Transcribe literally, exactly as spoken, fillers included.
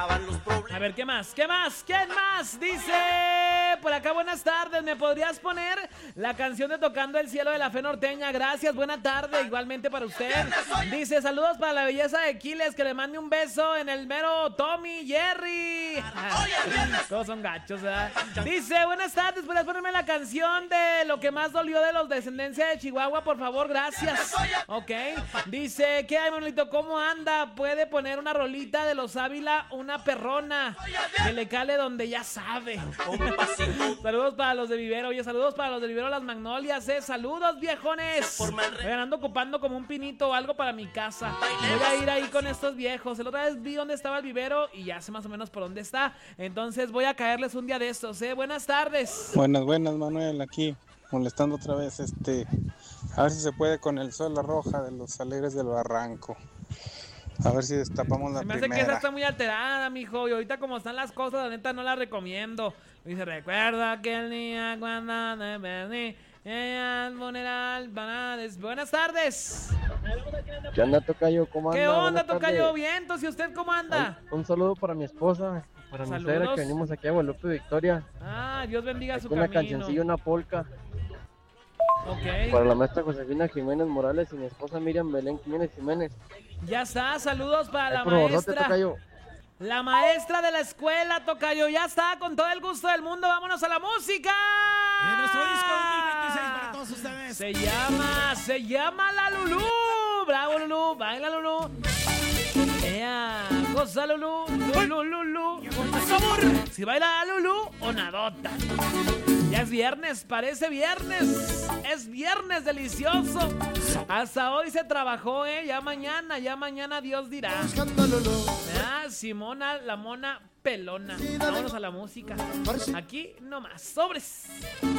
A ver, ¿qué más? ¿Qué más? ¿Quién más? Dice por acá, buenas tardes, ¿me podrías poner la canción de Tocando el Cielo de la Fe Norteña? Gracias, buena tarde, igualmente para usted. Dice, saludos para la belleza de Quiles, que le mande un beso en el mero Tommy Jerry. Todos son gachos, ¿verdad? Dice, buenas tardes, ¿podrías ponerme la canción de Lo que más dolió de los Descendencia de Chihuahua, por favor? Gracias. Ok. Dice, ¿qué hay, Manolito? ¿Cómo anda? ¿Puede poner una rolita de los Ávila, una perrona? Que le cale donde ya sabe. Saludos para los de Vivero. Oye, saludos para los de Vivero Las Magnolias, eh. Saludos, viejones. Oigan, ando ocupando como un pinito o algo para mi casa. Voy a ir ahí con estos viejos. La otra vez vi dónde estaba el vivero y ya sé más o menos por dónde está. Entonces voy a caerles un día de estos, eh. Buenas tardes. Buenas, buenas, Manuel, aquí molestando otra vez, este, a ver si se puede con el Sol La Roja de los Alegres del Barranco. A ver si destapamos la Se me hace primera. que esa está muy alterada, mijo. Y ahorita como están las cosas, la neta no la recomiendo. Dice, recuerda que el día cuando te perdí, ella al funeral banales. Buenas tardes. ¿Qué onda, tocayo? ¿Cómo anda? ¿Qué onda, Buenas tocayo? tardes. Vientos. ¿Y usted cómo anda? Un saludo para mi esposa, para mi Saludos. suegra que venimos aquí a Guadalupe Victoria. Ah, Dios bendiga su Una camino. cancioncilla, una polca. Ok. Para la maestra Josefina Jiménez Morales y mi esposa Miriam Belén Jiménez Jiménez. Ya está, saludos para Ay, la por borrote, maestra. tocayo. La maestra de la escuela, tocayo. Ya está, con todo el gusto del mundo. Vámonos a la música. En nuestro disco dos mil veintiséis para todos ustedes. Se llama, se llama La Lulú. Bravo, Lulú. Baila, Lulú. Ea, cosa, Lulú. Lulú, Lulú. Con sabor. Si baila Lulú o nadota. Ya es viernes, parece viernes. Es viernes delicioso. Hasta hoy se trabajó, ¿eh? Ya mañana, ya mañana Dios dirá. Ah, Simona, la mona pelona. Vámonos a la música. Aquí nomás, sobres.